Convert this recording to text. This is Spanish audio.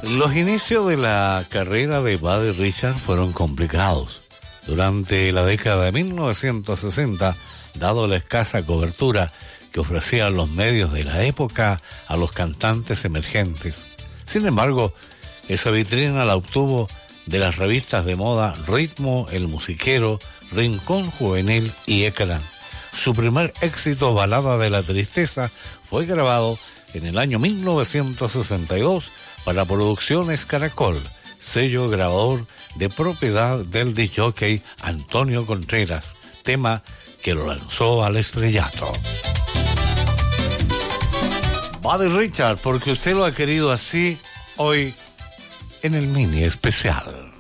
Los inicios de la carrera de Buddy Richards fueron complicados. Durante la década de 1960, dado la escasa cobertura que ofrecían los medios de la época a los cantantes emergentes. Sin embargo, esa vitrina la obtuvo de las revistas de moda Ritmo, El Musiquero, Rincón Juvenil y Ecran. Su primer éxito, Balada de la Tristeza, fue grabado en el año 1962 para Producciones Caracol, sello grabador de propiedad del disc-jockey Antonio Contreras, tema que lo lanzó al estrellato. Buddy Richards, porque usted lo ha querido así, hoy en el mini especial.